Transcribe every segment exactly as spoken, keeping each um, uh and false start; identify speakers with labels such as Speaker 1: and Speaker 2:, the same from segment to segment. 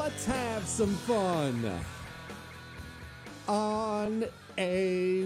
Speaker 1: Let's have some fun on a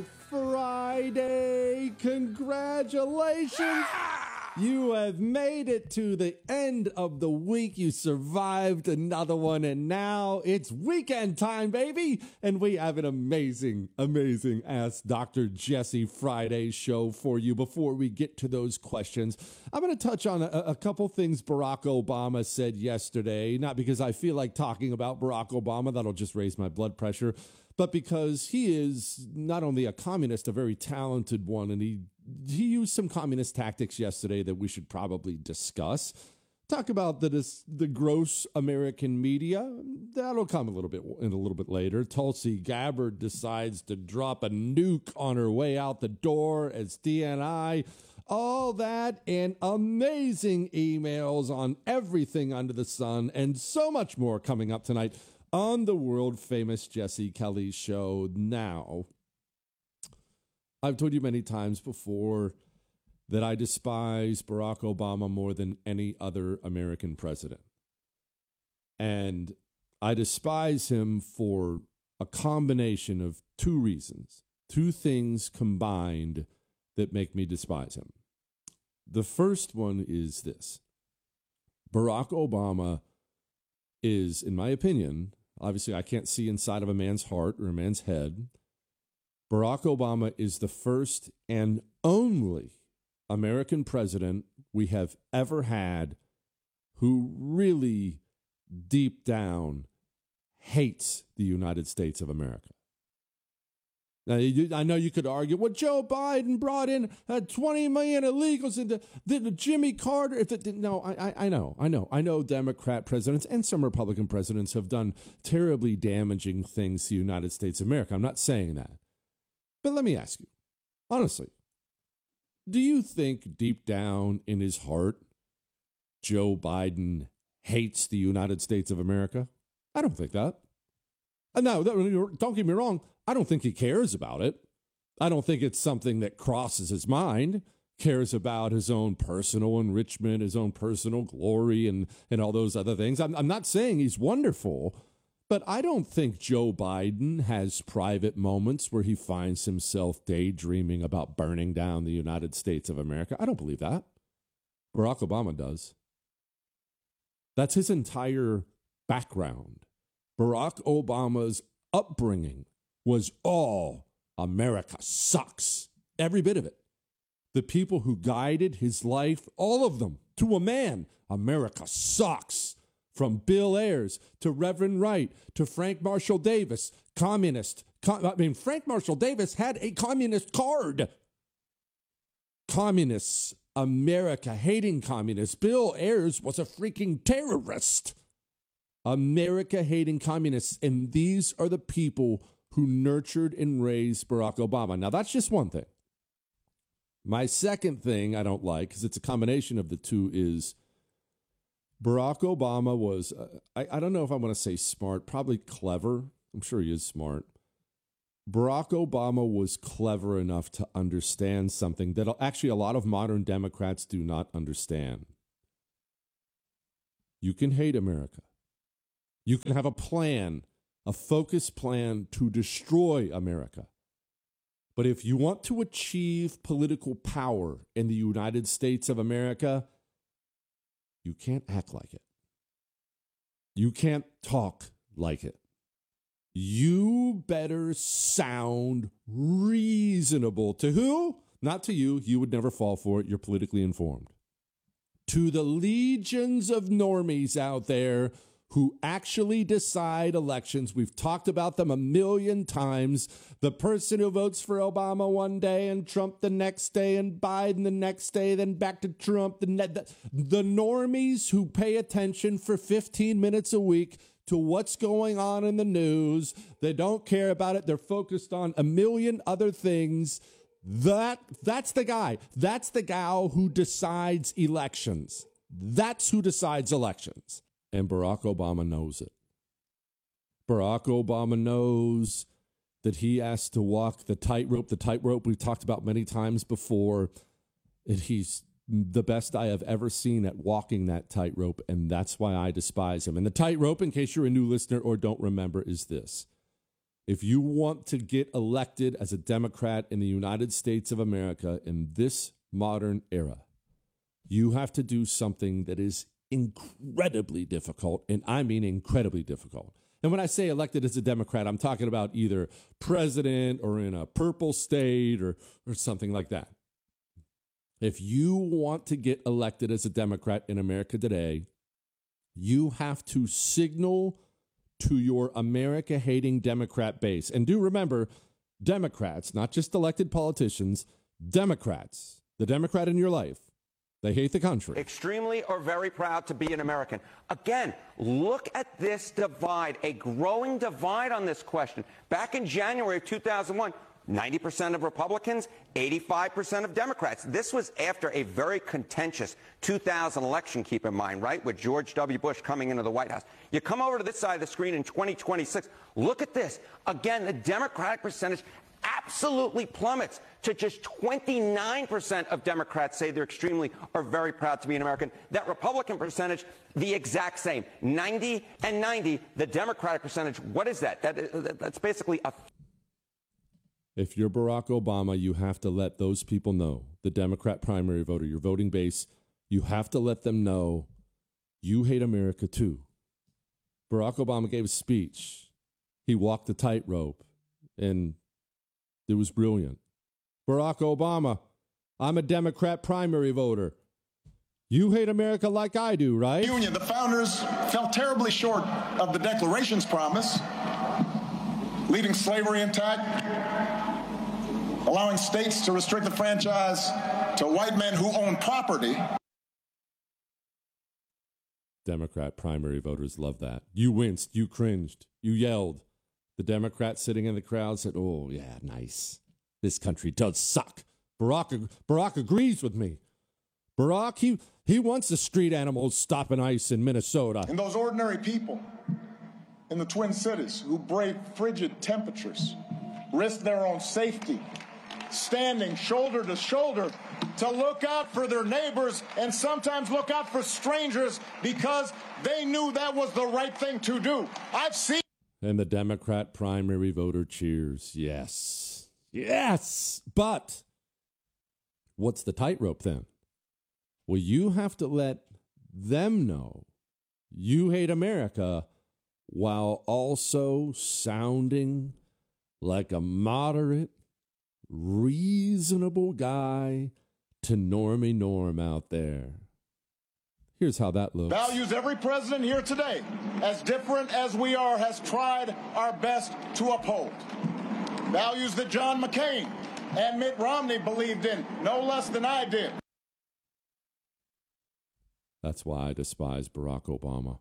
Speaker 1: Friday. Congratulations. You have made it to the end of the week. You survived another one, and now it's weekend time, baby. And we have an amazing, amazing Ask Doctor Jesse Friday show for you. Before we get to those questions, I'm going to touch on a, a couple things Barack Obama said yesterday, not because I feel like talking about Barack Obama. That'll just raise my blood pressure. But because he is not only a communist, a very talented one, and he he used some communist tactics yesterday that we should probably discuss. Talk about the this, the gross American media. That'll come a little bit in a little bit later. Tulsi Gabbard decides to drop a nuke on her way out the door as D N I. All that and amazing emails on everything under the sun and so much more coming up tonight on the world-famous Jesse Kelly Show. Now, I've told you many times before that I despise Barack Obama more than any other American president. And I despise him for a combination of two reasons, two things combined that make me despise him. The first one is this. Barack Obama is, in my opinion, obviously, I can't see inside of a man's heart or a man's head. Barack Obama is the first and only American president we have ever had who really, deep down, hates the United States of America. Now, you, I know you could argue, well, Joe Biden brought in uh, twenty million illegals into the, the Jimmy Carter. If it, no, I, I, I know, I know, I know Democrat presidents and some Republican presidents have done terribly damaging things to the United States of America. I'm not saying that. But let me ask you, honestly, do you think deep down in his heart, Joe Biden hates the United States of America? I don't think that. No, don't get me wrong. I don't think he cares about it. I don't think it's something that crosses his mind, cares about his own personal enrichment, his own personal glory, and, and all those other things. I'm, I'm not saying he's wonderful, but I don't think Joe Biden has private moments where he finds himself daydreaming about burning down the United States of America. I don't believe that. Barack Obama does. That's his entire background. Barack Obama's upbringing was all America sucks. Every bit of it. The people who guided his life, all of them, to a man, America sucks. From Bill Ayers to Reverend Wright to Frank Marshall Davis, communist. Com- I mean, Frank Marshall Davis had a communist card. Communists, America hating communists. Bill Ayers was a freaking terrorist. America hating communists. And these are the people who nurtured and raised Barack Obama. Now, that's just one thing. My second thing I don't like, because it's a combination of the two, is Barack Obama was, uh, I, I don't know if I want to say smart, probably clever. I'm sure he is smart. Barack Obama was clever enough to understand something that actually a lot of modern Democrats do not understand. You can hate America. You can have a plan, a focused plan to destroy America. But if you want to achieve political power in the United States of America, you can't act like it. You can't talk like it. You better sound reasonable. To who? Not to you. You would never fall for it. You're politically informed. To the legions of normies out there who actually decide elections. We've talked about them a million times. The person who votes for Obama one day and Trump the next day and Biden the next day, then back to Trump. The, the, the normies who pay attention for fifteen minutes a week to what's going on in the news. They don't care about it. They're focused on a million other things. That That's the guy. That's the gal who decides elections. That's who decides elections. And Barack Obama knows it. Barack Obama knows that he has to walk the tightrope, the tightrope we've talked about many times before. And he's the best I have ever seen at walking that tightrope, and that's why I despise him. And the tightrope, in case you're a new listener or don't remember, is this. If you want to get elected as a Democrat in the United States of America in this modern era, you have to do something that is incredibly difficult, and I mean incredibly difficult. And when I say elected as a Democrat, I'm talking about either president or in a purple state or, or something like that. If you want to get elected as a Democrat in America today, you have to signal to your America-hating Democrat base. And do remember, Democrats, not just elected politicians, Democrats, the Democrat in your life, they hate the country.
Speaker 2: Extremely or very proud to be an American. Again, look at this divide, a growing divide on this question. Back in January of two thousand one, ninety percent of Republicans, eighty-five percent of Democrats. This was after a very contentious two thousand election, keep in mind, right, with George W. Bush coming into the White House. You come over to this side of the screen in twenty twenty-six, look at this. Again, the Democratic percentage absolutely plummets to just twenty-nine percent of Democrats say they're extremely or very proud to be an American. That Republican percentage, the exact same, ninety and ninety. The Democratic percentage, what is that? that that's basically a...
Speaker 1: If you're Barack Obama, you have to let those people know, the Democrat primary voter, your voting base, you have to let them know you hate America too. Barack Obama gave a speech. He walked the tightrope, and it was brilliant. Barack Obama, I'm a Democrat primary voter. You hate America like I do, right?
Speaker 3: Union, the founders fell terribly short of the Declaration's promise, leaving slavery intact, allowing states to restrict the franchise to white men who own property.
Speaker 1: Democrat primary voters love that. You winced, you cringed, you yelled. The Democrat sitting in the crowd said, oh, yeah, nice. This country does suck. Barack, Barack agrees with me. Barack, he, he wants the street animals stopping ice in Minnesota.
Speaker 3: And those ordinary people in the Twin Cities who brave frigid temperatures, risk their own safety, standing shoulder to shoulder to look out for their neighbors and sometimes look out for strangers because they knew that was the right thing to do. I've seen.
Speaker 1: And the Democrat primary voter cheers. Yes. Yes. But what's the tightrope then? Well, you have to let them know you hate America while also sounding like a moderate, reasonable guy to Normie Norm out there. Here's how that looks.
Speaker 3: Values every president here today, as different as we are, has tried our best to uphold. Values that John McCain and Mitt Romney believed in no less than I did.
Speaker 1: That's why I despise Barack Obama.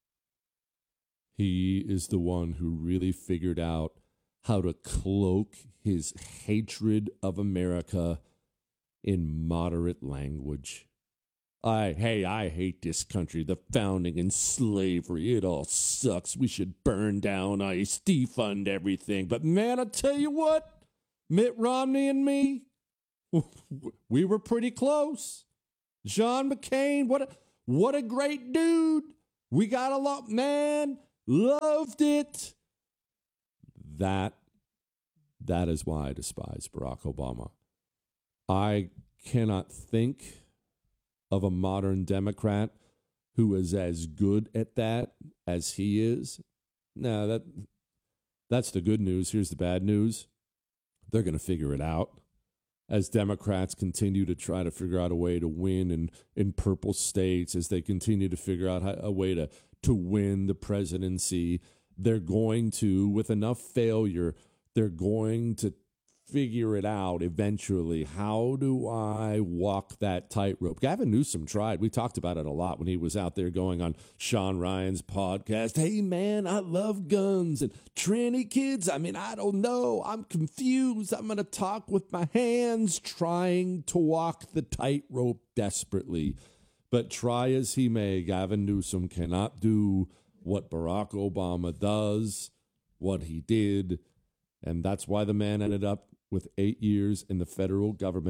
Speaker 1: He is the one who really figured out how to cloak his hatred of America in moderate language. I, hey, I hate this country, the founding and slavery. It all sucks. We should burn down ICE, defund everything. But man, I tell you what, Mitt Romney and me, we were pretty close. John McCain, what a, what a great dude. We got a lot, man, loved it. That, that is why I despise Barack Obama. I cannot think of a modern Democrat who is as good at that as he is. No, that that's the good news. Here's the bad news. They're going to figure it out as Democrats continue to try to figure out a way to win in, in purple states, as they continue to figure out how, a way to, to win the presidency. They're going to, with enough failure, they're going to figure it out eventually. How do I walk that tightrope? Gavin Newsom tried. We talked about it a lot when he was out there going on Sean Ryan's podcast. Hey, man, I love guns and tranny kids. I mean, I don't know. I'm confused. I'm going to talk with my hands, trying to walk the tightrope desperately. But try as he may, Gavin Newsom cannot do what Barack Obama does, what he did. And that's why the man ended up with eight years in the federal government,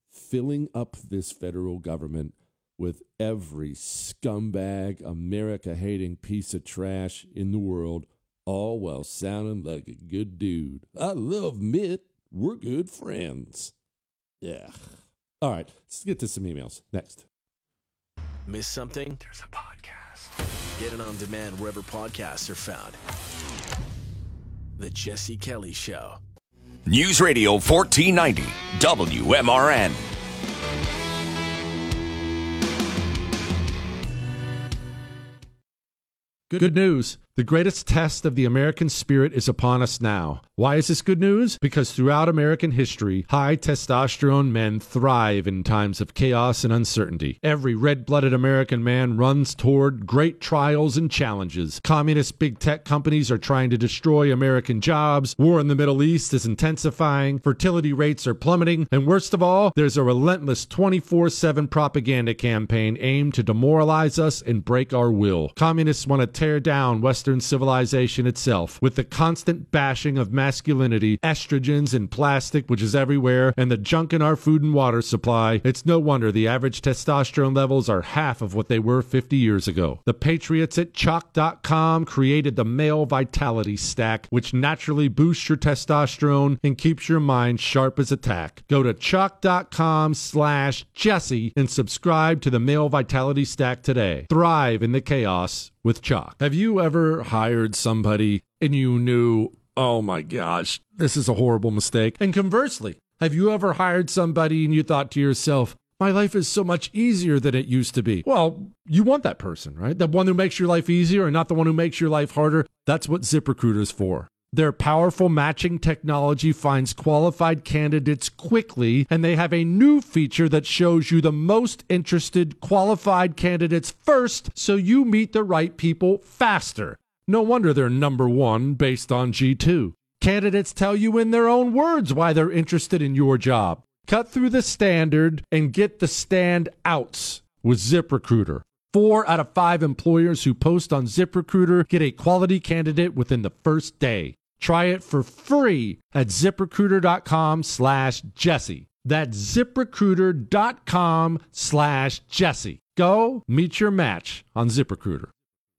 Speaker 1: filling up this federal government with every scumbag, America-hating piece of trash in the world, all while sounding like a good dude. I love Mitt. We're good friends. Yeah. All right, let's get to some emails. Next.
Speaker 4: Miss something? There's a podcast. Get it on demand wherever podcasts are found. The Jesse Kelly Show.
Speaker 5: News Radio fourteen ninety, W M R N.
Speaker 1: Good news. The greatest test of the American spirit is upon us now. Why is this good news? Because throughout American history, high testosterone men thrive in times of chaos and uncertainty. Every red-blooded American man runs toward great trials and challenges. Communist big tech companies are trying to destroy American jobs. War in the Middle East is intensifying. Fertility rates are plummeting. And worst of all, there's a relentless twenty-four seven propaganda campaign aimed to demoralize us and break our will. Communists want to tear down Western civilization itself with the constant bashing of masculinity, estrogens and plastic, which is everywhere, and the junk in our food and water supply. It's no wonder the average testosterone levels are half of what they were fifty years ago. The patriots at chalk dot com created the Male Vitality Stack, which naturally boosts your testosterone and keeps your mind sharp as a tack. Go to chalk dot com slash Jesse and subscribe to the Male Vitality Stack today. Thrive in the chaos with Chalk. Have you ever hired somebody and you knew, oh my gosh, this is a horrible mistake? And conversely, have you ever hired somebody and you thought to yourself, my life is so much easier than it used to be? Well, you want that person, right? The one who makes your life easier and not the one who makes your life harder. That's what ZipRecruiter's for. Their powerful matching technology finds qualified candidates quickly, and they have a new feature that shows you the most interested qualified candidates first, so you meet the right people faster. No wonder they're number one based on G two. Candidates tell you in their own words why they're interested in your job. Cut through the standard and get the stand outs with ZipRecruiter. Four out of five employers who post on ZipRecruiter get a quality candidate within the first day. Try it for free at ZipRecruiter.com slash Jesse. That's ZipRecruiter.com slash Jesse. Go meet your match on ZipRecruiter.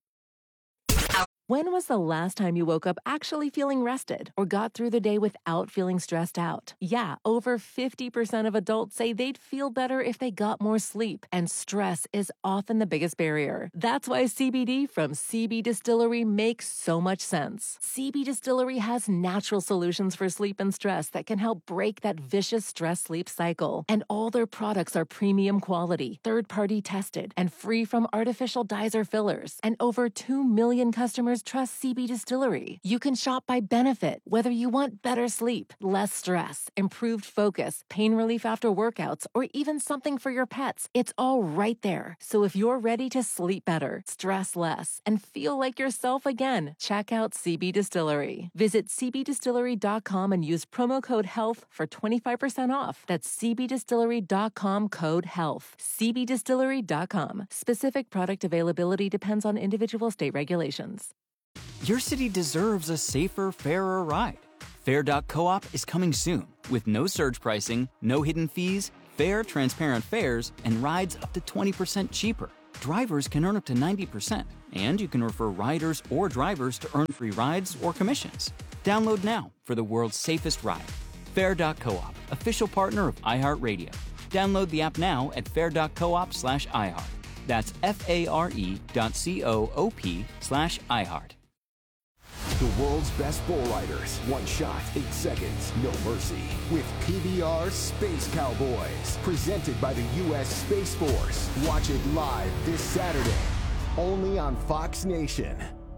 Speaker 6: When was the last time you woke up actually feeling rested or got through the day without feeling stressed out? Yeah, over fifty percent of adults say they'd feel better if they got more sleep, and stress is often the biggest barrier. That's why C B D from C B Distillery makes so much sense. C B Distillery has natural solutions for sleep and stress that can help break that vicious stress-sleep cycle. And all their products are premium quality, third-party tested, and free from artificial dyes or fillers. And over two million customers trust C B Distillery. You can shop by benefit, whether you want better sleep, less stress, improved focus, pain relief after workouts, or even something for your pets. It's all right there. So if you're ready to sleep better, stress less, and feel like yourself again, check out C B Distillery. Visit C B distillery dot com and use promo code HEALTH for twenty-five percent off. That's C B distillery dot com code HEALTH. C B distillery dot com. Specific product availability depends on individual state regulations.
Speaker 7: Your city deserves a safer, fairer ride. Fair dot coop is coming soon with no surge pricing, no hidden fees, fair, transparent fares, and rides up to twenty percent cheaper. Drivers can earn up to ninety percent, and you can refer riders or drivers to earn free rides or commissions. Download now for the world's safest ride. Fair dot coop, official partner of iHeartRadio. Download the app now at fair dot coop slash iHeart. That's F-A-R-E dot C-O-O-P slash iHeart.
Speaker 8: The world's best bull riders. One shot, eight seconds, no mercy. With P B R Space Cowboys. Presented by the U S Space Force. Watch it live this Saturday. Only on Fox Nation.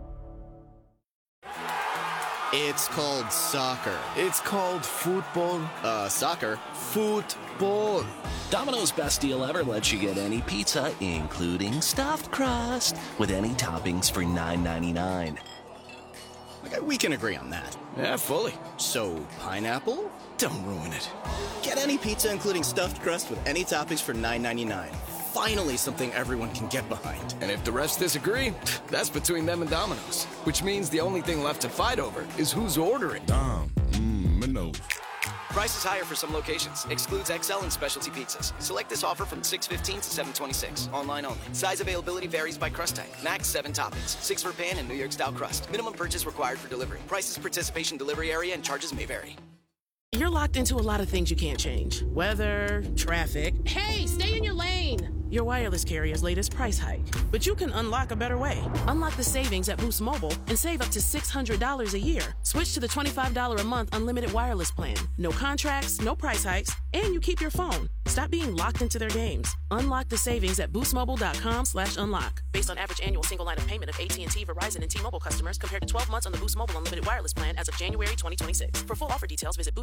Speaker 9: It's called soccer.
Speaker 4: It's called football.
Speaker 9: Uh, soccer.
Speaker 4: Football.
Speaker 10: Domino's best deal ever lets you get any pizza, including stuffed crust, with any toppings for nine ninety-nine.
Speaker 9: Okay, we can agree on that.
Speaker 4: Yeah, fully.
Speaker 9: So, pineapple? Don't ruin it. Get any pizza, including stuffed crust, with any toppings for nine ninety-nine. Finally, something everyone can get behind.
Speaker 4: And if the rest disagree, that's between them and Domino's. Which means the only thing left to fight over is who's ordering.
Speaker 11: Dom, mmm, Minos.
Speaker 9: Prices higher for some locations. Excludes X L and specialty pizzas. Select this offer from six fifteen to seven twenty-six. Online only. Size availability varies by crust type. Max seven toppings. Six for pan and New York style crust. Minimum purchase required for delivery. Prices, participation, delivery area, and charges may vary.
Speaker 11: You're locked into a lot of things you can't change. Weather, traffic. Hey, stay in your lane! Your wireless carrier's latest price hike. But you can unlock a better way. Unlock the savings at Boost Mobile and save up to six hundred dollars a year. Switch to the twenty-five dollars a month unlimited wireless plan. No contracts, no price hikes, and you keep your phone. Stop being locked into their games. Unlock the savings at boostmobile.com slash unlock. Based on average annual single line of payment of A T and T, Verizon, and T-Mobile customers compared to twelve months on the Boost Mobile unlimited wireless plan as of January twenty twenty-six. For full offer details, visit Boost.